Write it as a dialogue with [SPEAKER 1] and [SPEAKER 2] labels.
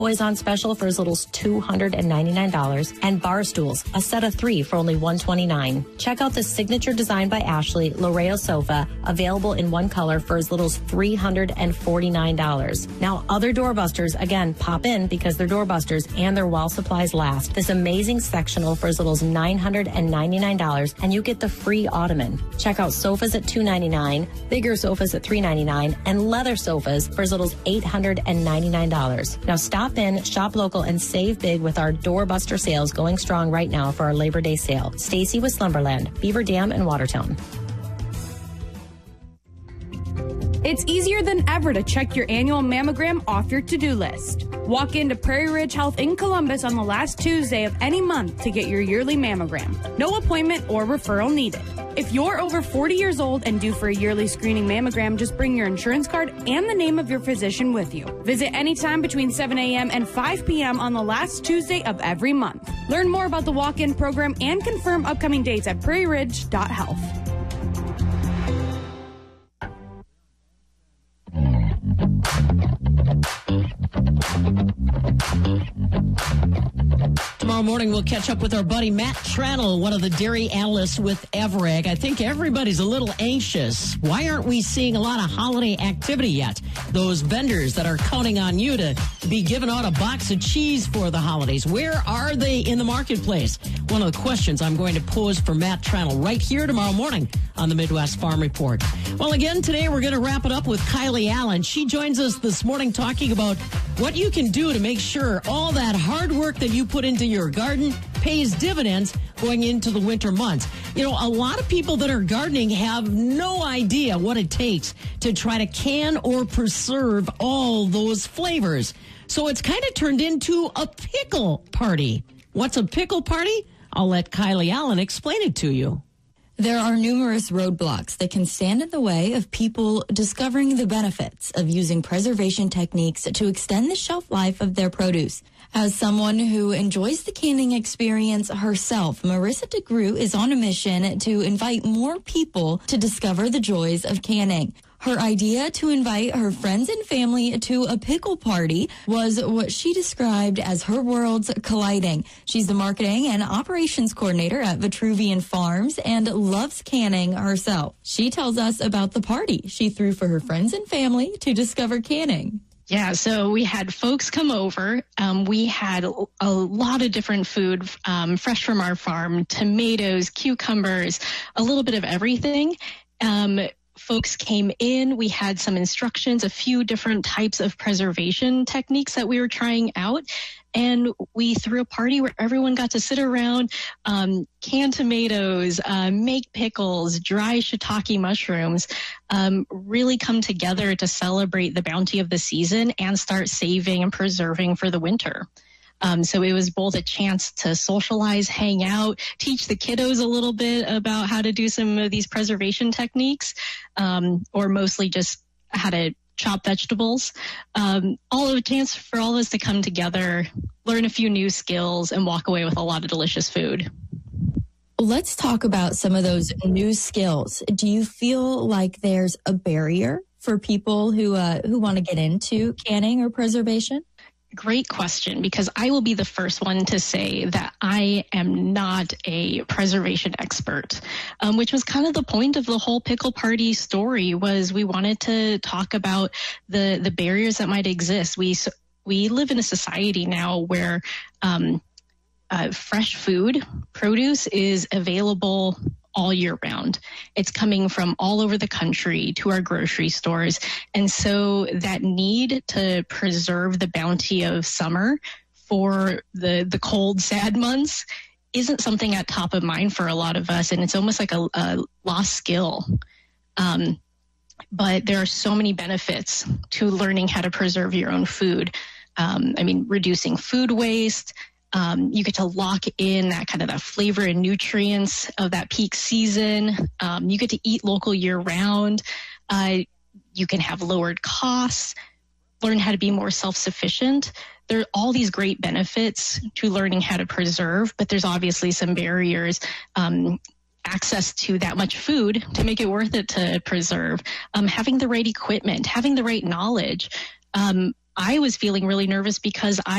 [SPEAKER 1] is on special for as little as $299, and bar stools, a set of 3 for only $129. Check out the signature design by Ashley Loreo sofa, available in one color for as little as $349. Now, other doorbusters, again, pop in because they're doorbusters and they're while supplies last. This amazing sectional for as little as $999, and you get the free ottoman. Check out sofas at $299, bigger sofas at $399, and leather sofas for as little as $899. Now, stop in, shop local, and save big with our doorbuster sales going strong right now for our Labor Day sale. Stacy with Slumberland, Beaver Dam, and Watertown.
[SPEAKER 2] It's easier than ever to check your annual mammogram off your to-do list. Walk into Prairie Ridge Health in Columbus on the last Tuesday of any month to get your yearly mammogram. No appointment or referral needed. If you're over 40 years old and due for a yearly screening mammogram, just bring your insurance card and the name of your physician with you. Visit anytime between 7 a.m. and 5 p.m. on the last Tuesday of every month. Learn more about the walk-in program and confirm upcoming dates at prairieridge.health.
[SPEAKER 3] Tomorrow morning, we'll catch up with our buddy Matt Tranel, one of the dairy analysts with Evrag. I think everybody's a little anxious. Why aren't we seeing a lot of holiday activity yet? Those vendors that are counting on you to be giving out a box of cheese for the holidays, where are they in the marketplace? One of the questions I'm going to pose for Matt Tranel right here tomorrow morning on the Midwest Farm Report. Well, again, today we're going to wrap it up with Kylie Allen. She joins us this morning talking about what you can do to make sure all that hard work that you put into your garden pays dividends going into the winter months. You know, a lot of people that are gardening have no idea what it takes to try to can or preserve all those flavors. So it's kind of turned into a pickle party. What's a pickle party? I'll let Kylie Allen explain it to you.
[SPEAKER 4] There are numerous roadblocks that can stand in the way of people discovering the benefits of using preservation techniques to extend the shelf life of their produce. As someone who enjoys the canning experience herself, Marissa DeGroot is on a mission to invite more people to discover the joys of canning. Her idea to invite her friends and family to a pickle party was what she described as her worlds colliding. She's the marketing and operations coordinator at Vitruvian Farms and loves canning herself. She tells us about the party she threw for her friends and family to discover canning.
[SPEAKER 5] Yeah, so we had folks come over. We had a lot of different food, fresh from our farm, tomatoes, cucumbers, a little bit of everything. Folks came in. We had some instructions, a few different types of preservation techniques that we were trying out. And we threw a party where everyone got to sit around, can tomatoes, make pickles, dry shiitake mushrooms, really come together to celebrate the bounty of the season and start saving and preserving for the winter. So it was both a chance to socialize, hang out, teach the kiddos a little bit about how to do some of these preservation techniques, or mostly just how to chop vegetables. All of a chance for all of us to come together, learn a few new skills, and walk away with a lot of delicious food.
[SPEAKER 4] Let's talk about some of those new skills. Do you feel like there's a barrier for people who want to get into canning or preservation?
[SPEAKER 5] Great question, because I will be the first one to say that I am not a preservation expert, which was kind of the point of the whole pickle party story. Was we wanted to talk about the barriers that might exist. We live in a society now where fresh food, produce is available all year round. It's coming from all over the country to our grocery stores. And so that need to preserve the bounty of summer for the cold, sad months isn't something at top of mind for a lot of us. And it's almost like a lost skill. But there are so many benefits to learning how to preserve your own food. Reducing food waste. You get to lock in that flavor and nutrients of that peak season. You get to eat local year round. You can have lowered costs, learn how to be more self-sufficient. There are all these great benefits to learning how to preserve, but there's obviously some barriers. Access to that much food to make it worth it to preserve. Having the right equipment, having the right knowledge. I was feeling really nervous because